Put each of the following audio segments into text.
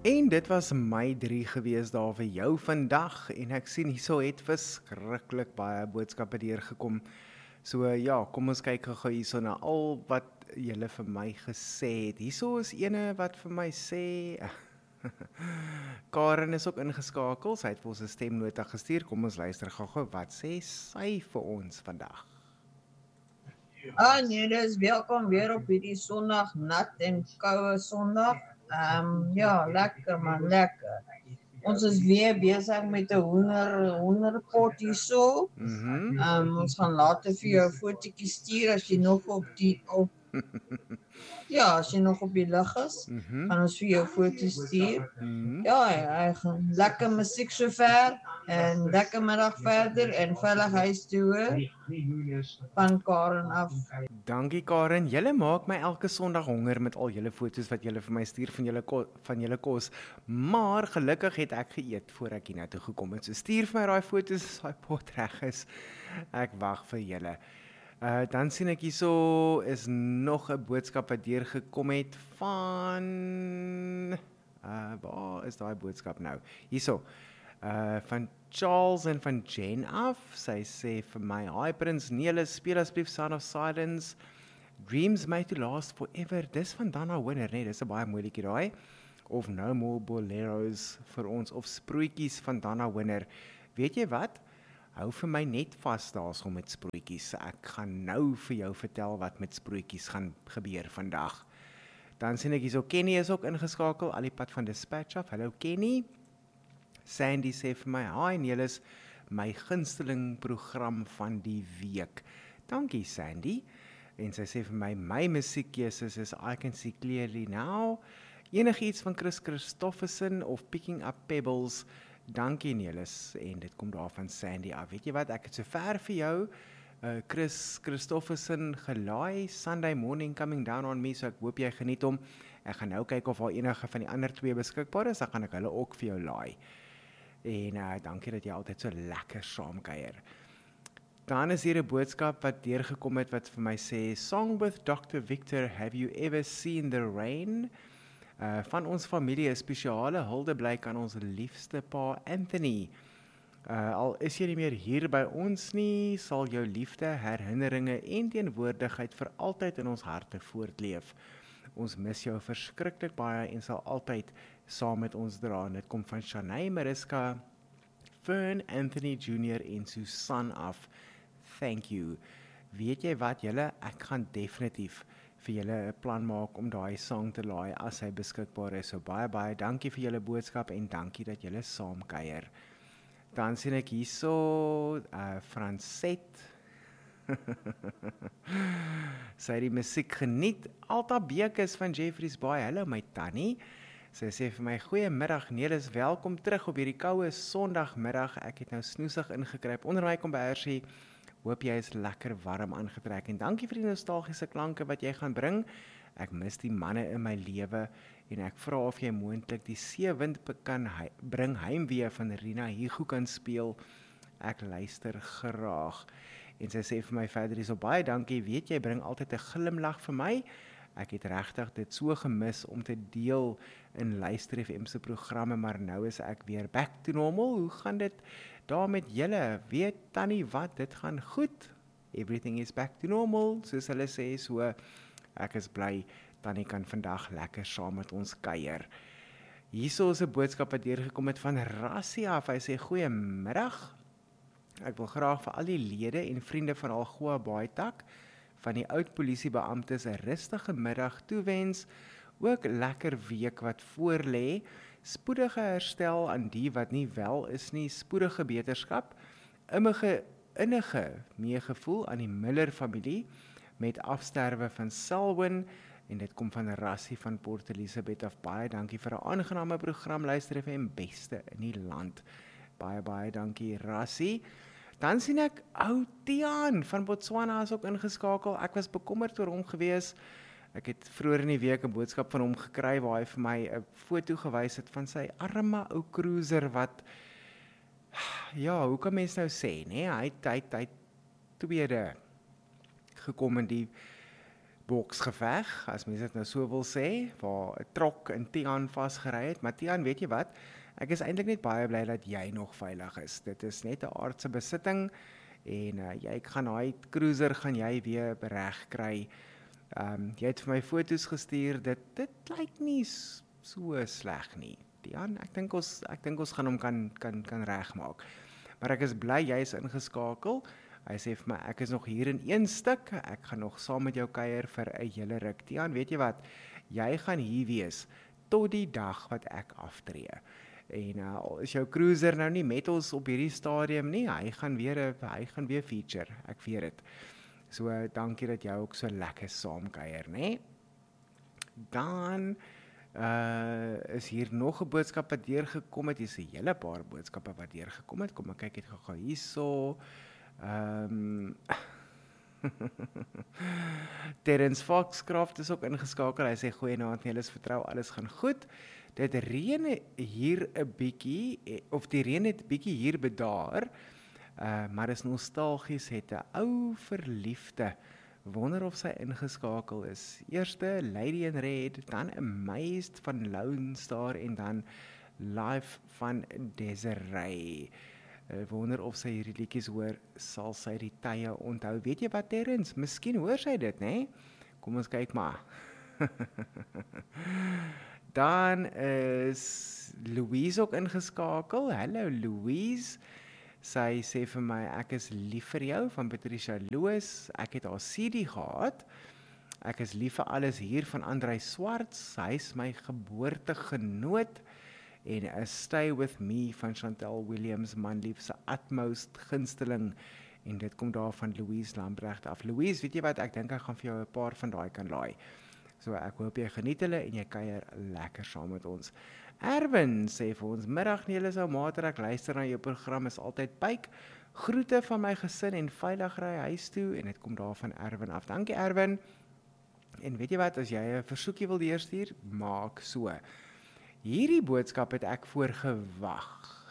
En dit was my 3 gewees daar vir jou vandag en ek sien hierso het verskriklik baie boodskappe deurgekom. So ja, kom ons kyk gou hierso na al wat julle vir my gesê het. Hierso is ene wat vir my sê Karen is ook ingeskakel, sy het vir ons 'n stemnota gestuur. Kom ons luister gou-gou wat sê sy vir ons vandag. Nee, dis welkom weer op hierdie Sondag, nat en koue Sondag. Ja, lekker man, lekker. Ons is weer besig met 'n hoenderpot hierso. Ons gaan later vir jou 'n fotootjie stuur as jy nog op ja, as jy nog op die lug is, gaan ons vir jou foto's stuur. Ja, lekker musiek sover en lekker middag verder en veilig huis toe van Karen af. Dankie Karen, julle maak my elke Sondag honger met al julle foto's wat julle vir my stuur van julle kos. Maar gelukkig het ek geëet voor ek hiernatoe gekom het. So stuur vir my daai foto's as daai pot reg is. Ek wag vir julle. Dan sien ek hierso is nog 'n boodskap wat deurgekom het van waar is daai boodskap nou? Hierso. Van Charles en van Jen af. Sy sê vir my, "Hi Prins Nelis, speel asseblief Sound of Silence. Dreams made to last forever." Dis van Dana Winner, nee, dis 'n baie mooi liedjie daai. Of No More Boleros vir ons of Sproetjies van Dana Winner. Weet jy wat? Hou vir my net vas daarso met sproetjies. Ek gaan nou vir jou vertel wat met sproetjies gaan gebeur vandag. Dan sien ek hierso Kenny is ook ingeskakel, al die pad van Dispatch af. Hallo Kenny. Sandy sê vir my, "Hi Nelis, my gunsteling program van die week." Dankie Sandy. En sy sê vir my musiekkeuses is I Can See Clearly Now, enigiets van Chris Christofferson of Picking Up Pebbles. Dankie Nelis, en dit kom daar van Sandy af. Weet jy wat, ek het so ver vir jou Chris Christofferson gelaai, Sunday Morning Coming Down on Me, so ek hoop jy geniet hom. Ek gaan nou kyk of daar enige van die ander twee beskikbaar is, dan gaan ek hulle ook vir jou laai. En dankie dat jy altyd so lekker saamkuier. Dan is hier 'n boodskap wat deurgekom het wat vir my sê, "Song with Dr. Victor, have you ever seen the rain?" Van ons familie 'n spesiale huldeblyk aan ons liefste pa Anthony. Al is jy nie meer hier by ons nie, sal jou liefde, herinneringe en teenwoordigheid vir altyd in ons harte voortleef. Ons mis jou verskriklik baie en sal altyd saam met ons dra. En dit kom van Shanae Mariska, Fern, Anthony Jr. en Susan af. Thank you. Weet jy wat julle, ek gaan definitief vir julle 'n plan maak om daai song te laai as hy beskikbaar is. So baie dankie vir julle boodskap en dankie dat julle saam kuier. Dan sien ek hierso Franset. Sy het die musiek geniet. Alta Bekes van Jeffreys Bay. Hallo my tannie. Sy sê vir my, "Goeiemiddag Nelis, welkom terug op hierdie koue Sondagmiddag. Ek het nou snoesig ingekruip onder my kombersie. Hoop jy is lekker warm aangetrek en dankie vir die nostalgiese klanke wat jy gaan bring. Ek mis die manne in my lewe en ek vra of jy moontlik die Seewind kan bring heimwee van Rina Hugo kan speel. Ek luister graag." En sy sê vir my verder hierso, "Baie dankie, weet jy bring altyd 'n glimlag vir my. Ek het regtig dit so gemis om te deel in Luister FM se programme, maar nou is ek weer back to normal. Hoe gaan dit daar met julle? Weet tannie wat, dit gaan goed. Everything is back to normal, soos hulle sê, so ek is bly tannie kan vandag lekker saam met ons kuier." Hierso is 'n boodskap wat deurgekom het van Rassie af. Hy sê, "Goeiemiddag. Ek wil graag vir al die lede en vriende van Algoa Baaitak van die oud polisiebeamptes 'n rustige middag toewens, ook lekker week wat voorlê, spoedige herstel aan die wat nie wel is nie, spoedige beterskap, innige meegevoel aan die Miller familie met afsterwe van Selwyn." En dit kom van Rassie van Port Elizabeth af. Baie dankie vir 'n aangename program, Luister FM, beste in die land. Baie dankie Rassie. Dan sien ek ou Tiaan van Botswana is ook ingeskakel. Ek was bekommerd oor hom gewees. Ek het vroeër in die week 'n boodskap van hom gekry waar hy vir my 'n foto gewys het van sy arme ou cruiser wat, ja, hoe kan mens nou sê, nee, hy het tweede gekom in die boksgeveg, as mense dit nou so wil sê, waar 'n trok in Tiaan vasgery het. Maar Tiaan, weet jy wat? Ek is eintlik net baie bly dat jy nog veilig is. Dit is net 'n aardse besitting en jy gaan daai cruiser gaan jy weer reg kry. Jy het vir my foto's gestuur. Dit lyk nie so sleg nie. Tiaan, ek dink ons gaan hom kan regmaak. Maar ek is bly jy is ingeskakel. Hy sê vir my, ek is nog hier in een stuk, ek gaan nog saam met jou kuier vir 'n hele ruk. Tiaan, weet jy wat, jy gaan hier wees, tot die dag wat ek aftree. En al is jou cruiser nou nie met ons op hierdie stadium nie, hy gaan weer feature, ek weet dit. So, dankie dat jy ook so lekker saam kuier, né? Dan is hier nog 'n boodskap wat deurgekom het, hier is 'n hele paar boodskappe wat deurgekom het, kom ek kyk het gou hierso. Terence Foxcroft is ook ingeskakel. Hy sê goeienaand, julle vertrou alles gaan goed. Dit reën hier 'n bietjie of die reën het bietjie hier bedaar. Maar is nostalgies, het 'n ou verliefde. Wonder of sy ingeskakel is. Eerste Lady in Red, dan Amazed van Lone Star en dan Life van Desiree. Wonder of sy hierdie liedjies hoor, sal sy die tye onthou. Weet jy wat, Terence? Miskien hoor sy dit, né? Kom ons kyk maar. Dan is Louise ook ingeskakel. Hallo Louise. Sy sê vir my, ek is lief vir jou, van Patricia Loos. Ek het haar CD gehad. Ek is lief vir alles hier van Andrei Swarts. Hy is my geboortegenoot. En Stay With Me van Chantal Williams, manlief se utmost gunsteling. En dit kom daar van Louise Lambrecht af. Louise, weet jy wat, ek dink ek gaan vir jou 'n paar van daai kan laai. So ek hoop jy geniet hulle en jy kuier lekker saam met ons. Erwin sê vir ons, middag Nelis ou mater, ek luister na jou program, is altyd pyk. Groete van my gesin en veilig ry huis toe, en dit kom daar van Erwin af. Dankie Erwin. En weet jy wat, as jy 'n versoekie wil deurstuur, maak so. Hierdie boodskap het ek voor gewag.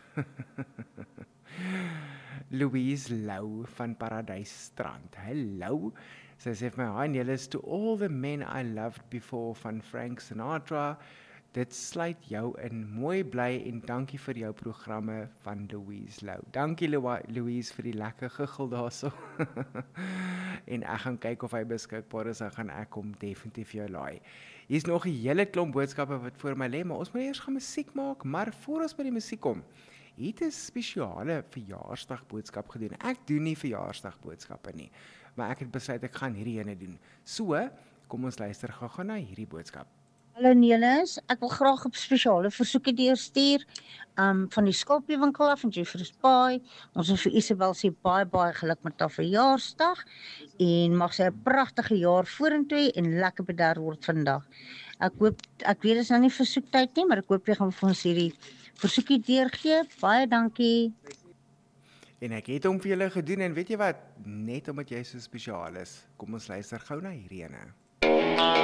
Louise Lou van Paradysstrand. Hallo. Sy sê vir my, hi Nelis, to all the men I loved before van Frank Sinatra. Dit sluit jou in. Mooi bly en dankie vir jou programme van Louise Lou. Dankie Louise vir die lekker giggel daarso. En ek gaan kyk of hy beskikbaar is, dan gaan ek hom definitief jou laai. Hier is nog 'n hele klomp boodskappe wat voor my lê, maar ons moet eers gaan musiek maak, maar voor ons by die musiek kom, het 'n spesiale verjaarsdagboodskap gedoen. Ek doen nie verjaarsdagboodskappe nie, maar ek het besluit ek gaan hierdie ene doen. So, kom ons luister gou na hierdie boodskap. Hallo Nelis, ek wil graag 'n spesiale versoekie deurstuur van die skaapjewinkel af in Jeffreys Bay. Ons wil vir Isabel sê baie geluk met haar verjaarsdag en mag sy 'n pragtige jaar vorentoe en lekker bederf word vandag. Ek weet dit is nou nie versoektyd nie, maar ek hoop jy gaan vir ons hierdie versoekie deurgee. Baie dankie. En ek het hom vir julle gedoen en weet jy wat, net omdat jy so spesiaal is, kom ons luister gou na hierdie ene.